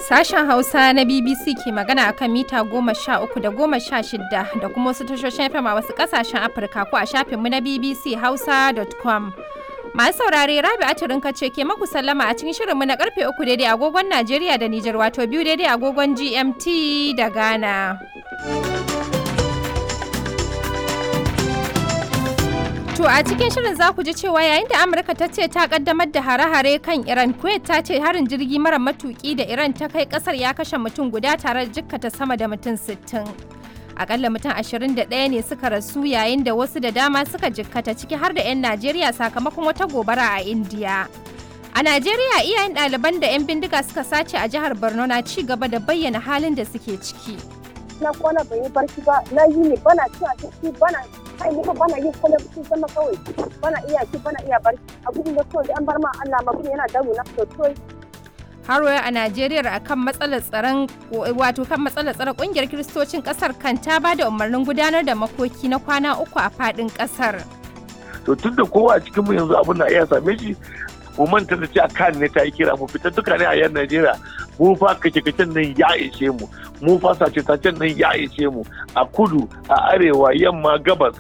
Sashen Hausa na BBC ke magana a kan mita 13 da 16 da kuma wasu tashoshin FM a wasu ƙasashen Afirka ko a shafinmu na bbchausa.com. Masu saurare Rabi'a Turinka ce ke maku sallama a cikin shirinmu na karfe 3 daidai agogon Najeriya da Nijar wato 2 daidai agogon GMT da Ghana. To a cikin shirin za ku ji cewa yayin da Amurka ta ce ta kaddamar da hare-hare kan Iran, Kuwait ta ce harin jirgi mara matuki da Iran ta kai kasar ya kashe mutum guda tare da jikkata sama da mutum 60. Akalla mutum 21 ne suka rasu yayin da wasu da dama suka jikkata ciki har da 'yan Najeriya sakamakon wata gobara a Indiya. A Najeriya iyayen ɗaliban da 'yan bindiga suka sace a jihar Borno na ci gaba da bayyana halin da suke ciki. Na kwana bai yi barci ba, na yi ne bana ci a ciki bana kai ni bana yin kwana cikin sama kawai bana iya ci bana iya barci abin da kawai an bar ma Allah ma yana damu na sosai. Har waya a Najeriya akan matsalar tsaron kungiyar Kiristocin kasar kan ta ba da umarnin gudanar da makoki na kwana 3 a fadin kasar. To tunda kowa a cikin mu yanzu abin na iya same shi mu manta da cewa kan ne ta yi kira mu fita duka ne a yan Najeriya mu fa kace-kacen nan ya ishe mu fa sace-sacen nan ya ishe mu a kudu a arewa yamma gabas.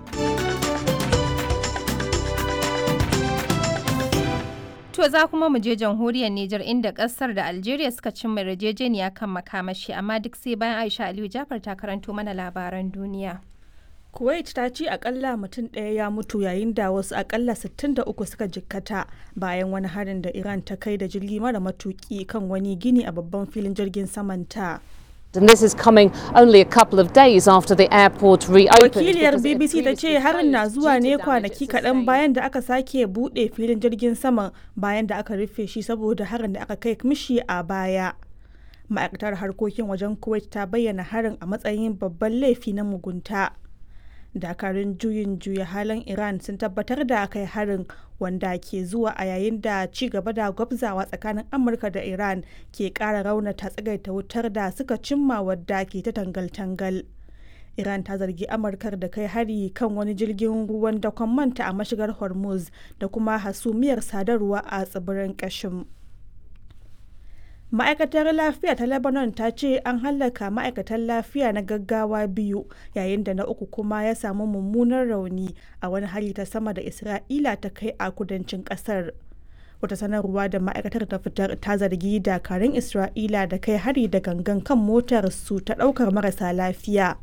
To za kuma mu je jamhuriyar Nijar inda kasar da Algeria suka cimma yarjejeniya kan makamashi amma duk sai bayan Aisha Aliyu Jafar ta karanto mana labaran duniya. Kuwait ta ce akalla mutum ɗaya ya mutu yayin da wasu akalla 63 suka jikkata bayan wani harin da Iran ta kai da jirgi mara matuki kan wani gini a babban filin jirgin samanta. And this is coming only a couple of days after the airport reopened. Wakiliyar BBC ta ce harin na zuwa ne kwanaki kaɗan bayan da aka sake buɗe filin jirgin saman bayan da aka rufe shi saboda harin da aka kai mishi a baya. Ma'aikatar harkokin wajen Kuwait ta bayyana harin a matsayin babban laifi na mugunta. Dakarun juyin juya halin Iran sun tabbatar da kai harin wanda ke zuwa a yayin da ci gaba da gwabzawa tsakanin Amurka da Iran ke ƙara raunata tsagaita wutar da suka cimma wadda ke ta tangal-tangal. Iran ta zargi Amurkar da kai hari kan wani jirgin ruwan dakon manta a mashigar Hormuz da kuma hasumiyar sadarwa a tsibirin Kashim. Ma'aikatar lafiya ta Lebanon ta ce an hallaka ma'aikatan lafiya na gaggawa 2 yayin da na uku kuma ya samu mummunan rauni a wani hari ta sama da Isra'ila ta kai a kudancin kasar. Wata sanarwa da ma'aikatar ta fitar ta zargi dakarun Isra'ila da kai hari da gangan kan motar su ta daukar marasa lafiya.